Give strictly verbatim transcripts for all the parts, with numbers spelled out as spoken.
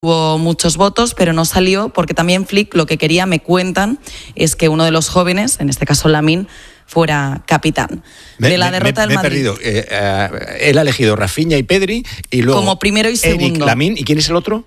Hubo muchos votos, pero no salió porque también Flick lo que quería, me cuentan, es que uno de los jóvenes, en este caso Lamine, fuera capitán. Me, de la me, derrota me, del me Madrid. he perdido. Eh, eh, él ha elegido Rafinha y Pedri y luego como primero y segundo. Eric, Lamine, ¿y quién es el otro?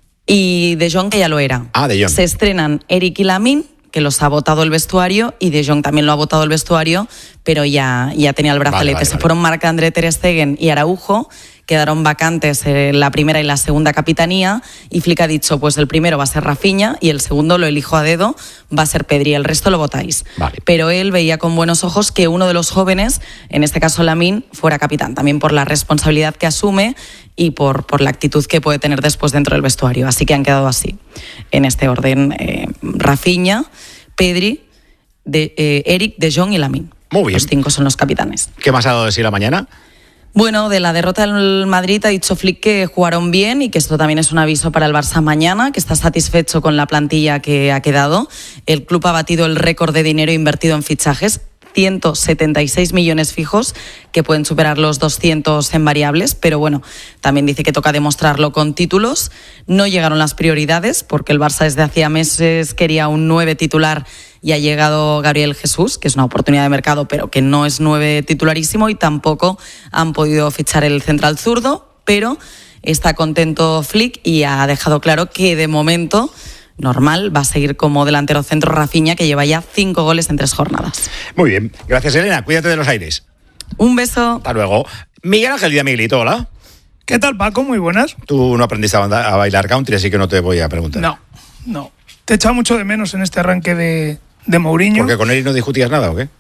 Y De Jong, que ya lo era. Ah, De Jong. Se estrenan Eric y Lamine, que los ha votado el vestuario, y De Jong también lo ha votado el vestuario, pero ya, ya tenía el brazalete. Vale, vale, Se vale. fueron Marc-André Ter Stegen y Araujo, quedaron vacantes eh, la primera y la segunda capitanía, y Flick ha dicho, pues el primero va a ser Rafinha y el segundo lo elijo a dedo, va a ser Pedri, el resto lo votáis. Vale. Pero él veía con buenos ojos que uno de los jóvenes, en este caso Lamine, fuera capitán, también por la responsabilidad que asume y por, por la actitud que puede tener después dentro del vestuario. Así que han quedado así, en este orden, eh, Rafinha, Pedri, de, eh, Eric, De Jong y Lamine. Muy bien. Los cinco son los capitanes. ¿Qué más ha dado de sí la mañana? Bueno, de la derrota del Madrid ha dicho Flick que jugaron bien y que esto también es un aviso para el Barça mañana, que está satisfecho con la plantilla que ha quedado. El club ha batido el récord de dinero invertido en fichajes, ciento setenta y seis millones fijos, que pueden superar los doscientos en variables, pero bueno, también dice que toca demostrarlo con títulos. No llegaron las prioridades, porque el Barça desde hacía meses quería un nueve titular y ha llegado Gabriel Jesús, que es una oportunidad de mercado, pero que no es nueve titularísimo, y tampoco han podido fichar el central zurdo, pero está contento Flick y ha dejado claro que de momento normal va a seguir como delantero centro Rafinha, que lleva ya cinco goles en tres jornadas. Muy bien, gracias Elena, cuídate de los aires. Un beso. Hasta luego. Miguel Ángel Díaz, Miguelito, hola. ¿Qué tal, Paco? Muy buenas. Tú no aprendiste a, banda, a bailar country, así que no te voy a preguntar. No, no. Te he echado mucho de menos en este arranque de, de Mourinho. ¿Porque con Eri no discutías nada o qué?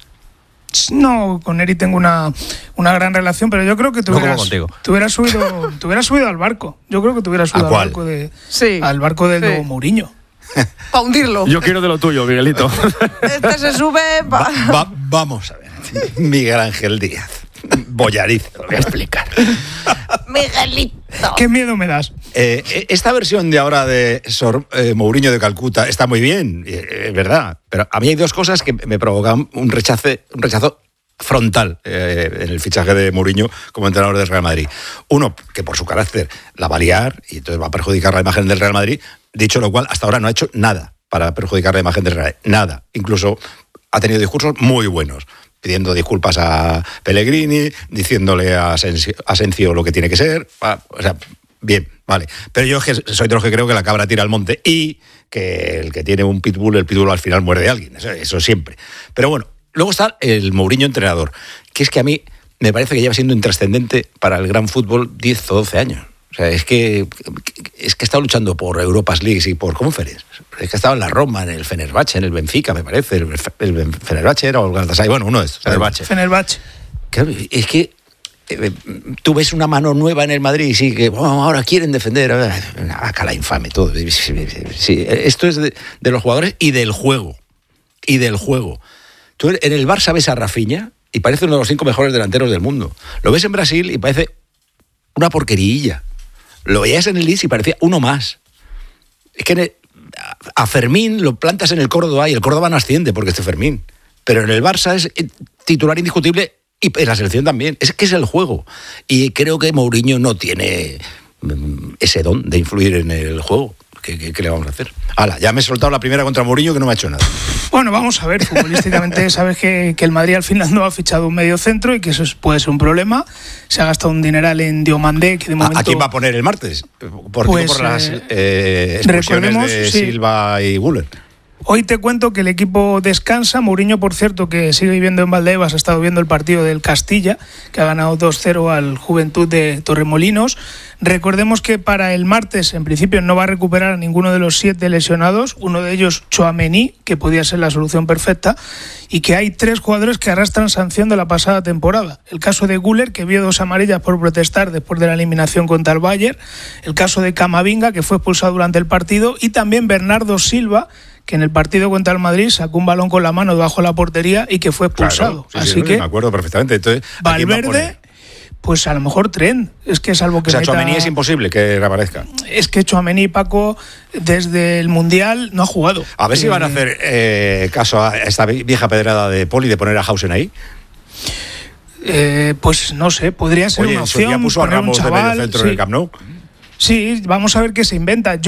No, con Eri tengo una, una gran relación, pero yo creo que te hubieras, no contigo. te hubieras subido, te hubieras subido al barco. Yo creo que te hubieras subido al barco de, sí, al barco del sí. nuevo Mourinho. Para hundirlo. Yo quiero de lo tuyo, Miguelito. Este se sube. Va, va, vamos a ver. Miguel Ángel Díaz. Bollariz, lo voy a explicar. Miguelito. ¿Qué miedo me das? Eh, esta versión de ahora de Sor, eh, Mourinho de Calcuta está muy bien, es eh, verdad. Pero a mí hay dos cosas que me provocan un rechazo, un rechazo frontal eh, en el fichaje de Mourinho como entrenador del Real Madrid. Uno, que por su carácter la va a liar y entonces va a perjudicar la imagen del Real Madrid. Dicho lo cual, hasta ahora no ha hecho nada para perjudicar la imagen del Real Madrid. Nada. Incluso ha tenido discursos muy buenos, pidiendo disculpas a Pellegrini, diciéndole a Asensio, a Asensio lo que tiene que ser. O sea, bien, vale. Pero yo soy de los que creo que la cabra tira al monte y que el que tiene un pitbull, el pitbull al final muerde a alguien. Eso, eso siempre. Pero bueno, luego está el Mourinho entrenador, que es que a mí me parece que lleva siendo intrascendente para el gran fútbol diez o doce años. O sea, es que, es que ha estado luchando por Europas Leagues y por Conference. Es que ha estado en la Roma, en el Fenerbahce, en el Benfica, me parece. El, el Fenerbahce era o el Galatasaray. Bueno, uno de estos. Fenerbahce. Fenerbahce. Claro, es que eh, tú ves una mano nueva en el Madrid y sí, que oh, ahora quieren defender. Una cala infame todo. Sí, esto es de, de los jugadores y del juego. Y del juego. Tú en el Barça ves a Rafinha y parece uno de los cinco mejores delanteros del mundo. Lo ves en Brasil y parece una porquerilla. Lo veías en el Leeds y parecía uno más. Es que a Fermín lo plantas en el Córdoba y el Córdoba no asciende porque esté Fermín. Pero en el Barça es titular indiscutible y en la selección también. Es que es el juego. Y creo que Mourinho no tiene ese don de influir en el juego. ¿Qué, qué, qué le vamos a hacer? Hala, ya me he soltado la primera contra Mourinho que no me ha hecho nada. Bueno, vamos a ver, futbolísticamente sabes que, que el Madrid al final no ha fichado un medio centro y que eso puede ser un problema. Se ha gastado un dineral en Diomandé, que de momento... ¿A quién va a poner el martes? Por, pues, por las eh, eh, expulsiones de sí. Silva y Güler. Hoy te cuento que el equipo descansa. Mourinho, por cierto, que sigue viviendo en Valdebebas, ha estado viendo el partido del Castilla, que ha ganado dos cero al Juventud de Torremolinos. Recordemos que para el martes, en principio, no va a recuperar a ninguno de los siete lesionados, uno de ellos Tchouaméni, que podía ser la solución perfecta, y que hay tres jugadores que arrastran sanción de la pasada temporada. El caso de Güler, que vio dos amarillas por protestar después de la eliminación contra el Bayern, el caso de Camavinga, que fue expulsado durante el partido, y también Bernardo Silva, que en el partido contra el Madrid sacó un balón con la mano debajo de la portería y que fue expulsado. Claro, sí, Así sí, que me acuerdo perfectamente. Entonces, Valverde, pues a lo mejor Trent. Es que salvo que o sea, meta... Tchouaméni es imposible que reaparezca. Es que Tchouaméni, Paco, desde el Mundial no ha jugado. A ver si van a hacer eh, caso a esta vieja pedrada de Poli de poner a Hausen ahí. Eh, pues no sé, podría ser Oye, una en su día opción. puso a poner un Ramos chaval, de medio centro sí. en el Camp Nou. Sí, vamos a ver qué se inventa.